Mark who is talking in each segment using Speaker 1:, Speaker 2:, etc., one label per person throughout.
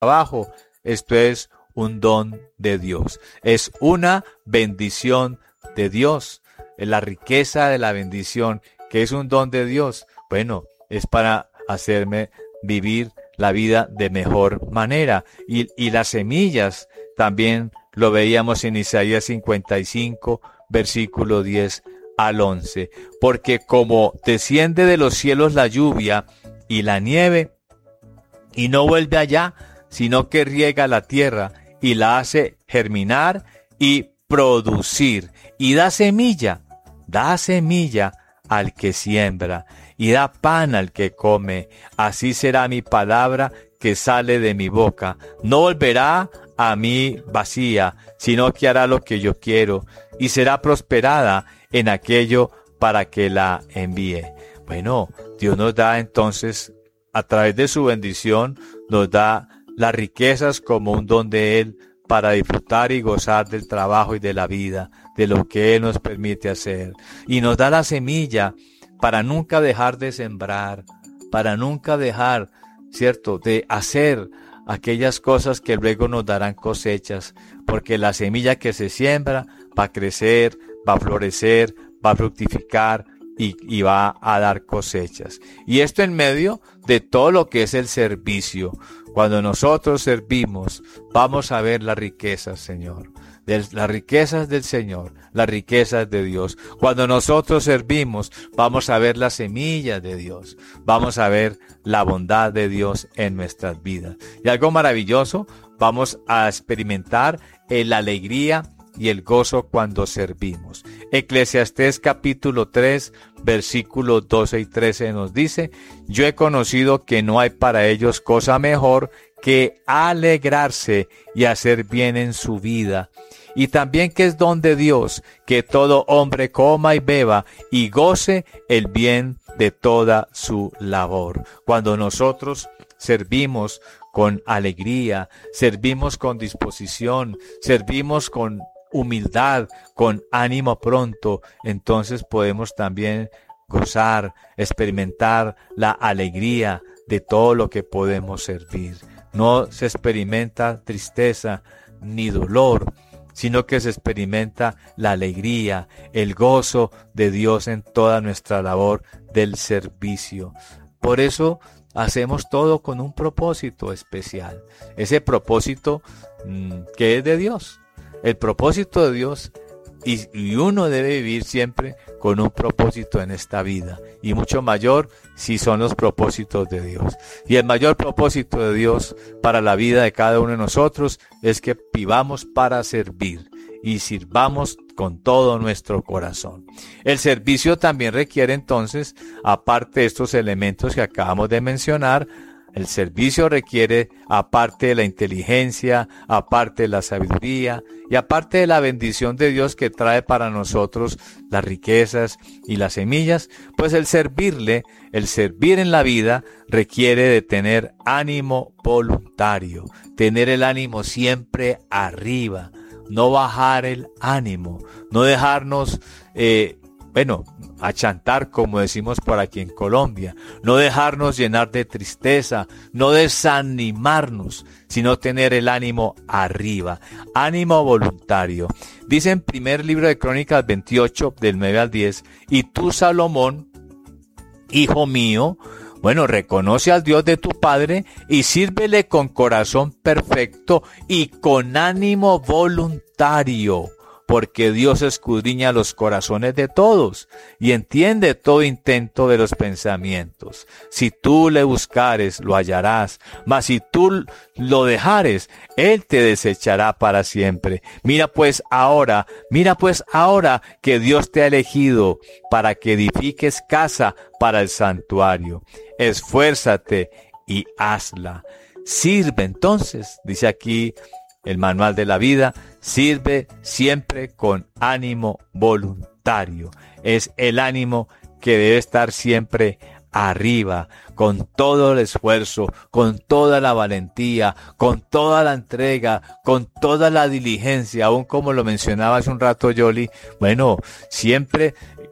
Speaker 1: trabajo. Esto es un don de Dios. Es una bendición de Dios. Es la riqueza de la bendición, que es un don de Dios. Bueno, es para hacerme vivir la vida de mejor manera. Y las semillas también lo veíamos en Isaías 55, versículo 10 al 11. Porque como desciende de los cielos la lluvia y la nieve, y no vuelve allá, sino que riega la tierra y la hace germinar y producir, y da semilla al que siembra, y da pan al que come. Así será mi palabra que sale de mi boca. No volverá a mí vacía, sino que hará lo que yo quiero, y será prosperada en aquello para que la envíe. Bueno, Dios nos da entonces, a través de su bendición, nos da las riquezas como un don de Él para disfrutar y gozar del trabajo y de la vida, de lo que Él nos permite hacer. Y nos da la semilla para nunca dejar de sembrar, para nunca dejar, ¿cierto?, de hacer aquellas cosas que luego nos darán cosechas, porque la semilla que se siembra va a crecer, va a florecer, va a fructificar y va a dar cosechas. Y esto en medio de todo lo que es el servicio. Cuando nosotros servimos, vamos a ver las riquezas, Señor. Las riquezas del Señor, las riquezas de Dios. Cuando nosotros servimos, vamos a ver las semillas de Dios. Vamos a ver la bondad de Dios en nuestras vidas. Y algo maravilloso, vamos a experimentar la alegría y el gozo cuando servimos. Eclesiastés capítulo 3, versículos 12 y 13 nos dice: yo he conocido que no hay para ellos cosa mejor que alegrarse y hacer bien en su vida. Y también que es don de Dios que todo hombre coma y beba y goce el bien de toda su labor. Cuando nosotros servimos con alegría, servimos con disposición, servimos con humildad, con ánimo pronto, entonces podemos también gozar, experimentar la alegría de todo lo que podemos servir. No se experimenta tristeza ni dolor, sino que se experimenta la alegría, el gozo de Dios en toda nuestra labor del servicio. Por eso hacemos todo con un propósito especial, ese propósito que es de Dios. El propósito de Dios, y uno debe vivir siempre con un propósito en esta vida, y mucho mayor si son los propósitos de Dios. Y el mayor propósito de Dios para la vida de cada uno de nosotros es que vivamos para servir y sirvamos con todo nuestro corazón. El servicio también requiere entonces, aparte de estos elementos que acabamos de mencionar, el servicio requiere, aparte de la inteligencia, aparte de la sabiduría y aparte de la bendición de Dios que trae para nosotros las riquezas y las semillas, pues el servir en la vida requiere de tener ánimo voluntario, tener el ánimo siempre arriba, no bajar el ánimo, no dejarnos achantar, como decimos por aquí en Colombia, no dejarnos llenar de tristeza, no desanimarnos, sino tener el ánimo arriba, ánimo voluntario. Dice en primer libro de Crónicas 28, del 9 al 10, y tú, Salomón, hijo mío, reconoce al Dios de tu padre y sírvele con corazón perfecto y con ánimo voluntario, porque Dios escudriña los corazones de todos y entiende todo intento de los pensamientos. Si tú le buscares, lo hallarás, mas si tú lo dejares, Él te desechará para siempre. Mira pues ahora que Dios te ha elegido para que edifiques casa para el santuario. Esfuérzate y hazla. Sirve entonces, dice aquí el manual de la vida, sirve siempre con ánimo voluntario. Es el ánimo que debe estar siempre arriba, con todo el esfuerzo, con toda la valentía, con toda la entrega, con toda la diligencia, aún como lo mencionaba hace un rato Yoli, siempre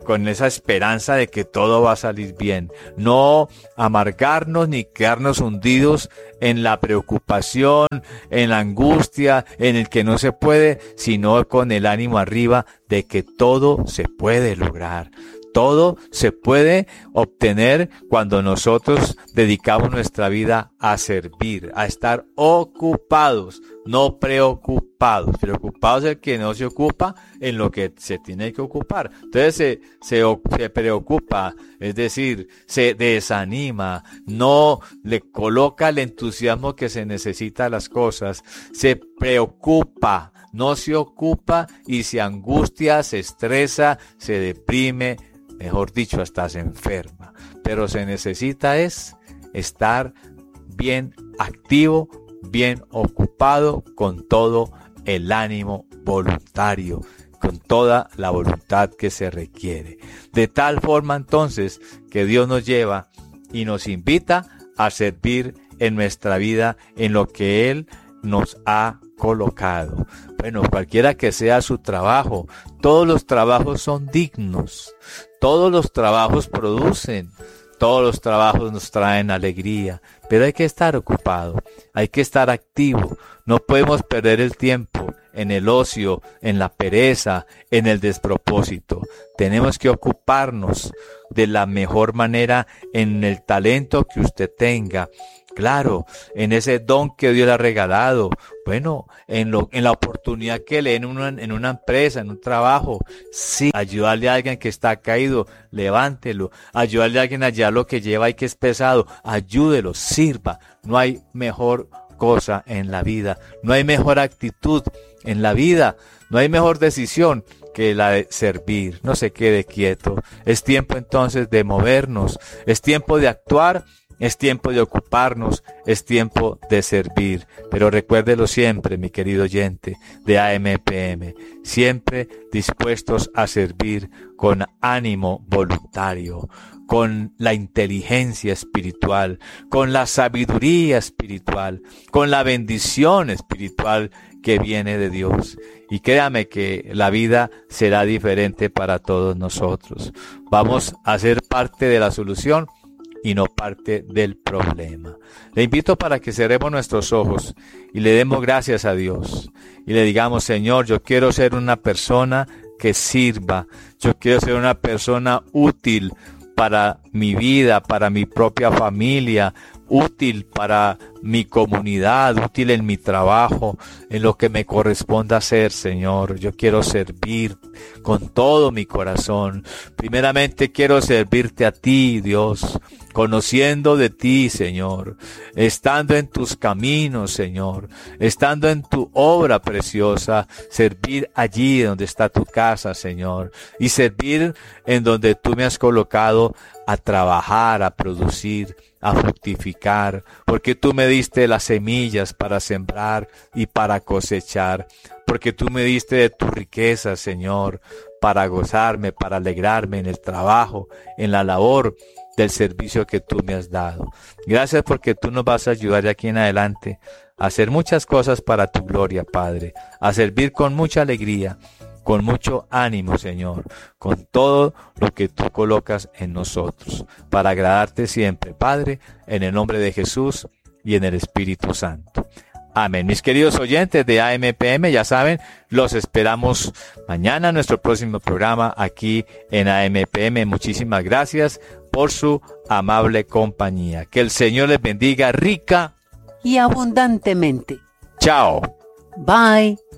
Speaker 1: con esa esperanza de que todo va a salir bien. No amargarnos ni quedarnos hundidos en la preocupación, en la angustia, en el que no se puede, sino con el ánimo arriba de que todo se puede lograr. Todo se puede obtener cuando nosotros dedicamos nuestra vida a servir, a estar ocupados, no preocupados. Preocupados es el que no se ocupa en lo que se tiene que ocupar. Entonces se preocupa, es decir, se desanima, no le coloca el entusiasmo que se necesita a las cosas, se preocupa, no se ocupa y se angustia, se estresa, se deprime, mejor dicho, hasta se enferma. Pero se necesita es estar bien activo, bien ocupado, con todo el ánimo voluntario, con toda la voluntad que se requiere. De tal forma entonces que Dios nos lleva y nos invita a servir en nuestra vida en lo que Él nos ha colocado. Bueno, cualquiera que sea su trabajo, todos los trabajos son dignos, todos los trabajos producen, todos los trabajos nos traen alegría, pero hay que estar ocupado, hay que estar activo, no podemos perder el tiempo en el ocio, en la pereza, en el despropósito. Tenemos que ocuparnos de la mejor manera en el talento que usted tenga. Claro, en ese don que Dios le ha regalado, bueno, en la oportunidad que le den en una empresa, en un trabajo, sí, ayudarle a alguien que está caído, levántelo, ayudarle a alguien allá lo que lleva y que es pesado, ayúdelo, sirva. No hay mejor cosa en la vida, no hay mejor actitud en la vida, no hay mejor decisión que la de servir. No se quede quieto, es tiempo entonces de movernos, es tiempo de actuar. Es tiempo de ocuparnos, es tiempo de servir. Pero recuérdelo siempre, mi querido oyente de AMPM, siempre dispuestos a servir con ánimo voluntario, con la inteligencia espiritual, con la sabiduría espiritual, con la bendición espiritual que viene de Dios. Y créame que la vida será diferente para todos nosotros. Vamos a ser parte de la solución y no parte del problema. Le invito para que cerremos nuestros ojos y le demos gracias a Dios y le digamos: Señor, yo quiero ser una persona que sirva, yo quiero ser una persona útil para mi vida, para mi propia familia, útil para mi comunidad, útil en mi trabajo, en lo que me corresponda hacer, Señor. Yo quiero servir con todo mi corazón. Primeramente quiero servirte a ti, Dios, conociendo de ti, Señor, estando en tus caminos, Señor, estando en tu obra preciosa, servir allí donde está tu casa, Señor, y servir en donde tú me has colocado a trabajar, a producir, a fructificar, porque tú me diste las semillas para sembrar y para cosechar, porque tú me diste de tu riqueza, Señor, para gozarme, para alegrarme en el trabajo, en la labor del servicio que tú me has dado. Gracias porque tú nos vas a ayudar de aquí en adelante a hacer muchas cosas para tu gloria, Padre, a servir con mucha alegría, con mucho ánimo, Señor, con todo lo que tú colocas en nosotros, para agradarte siempre, Padre, en el nombre de Jesús y en el Espíritu Santo. Amén. Mis queridos oyentes de AMPM, ya saben, los esperamos mañana en nuestro próximo programa aquí en AMPM. Muchísimas gracias por su amable compañía. Que el Señor les bendiga rica
Speaker 2: y abundantemente.
Speaker 1: Chao.
Speaker 2: Bye.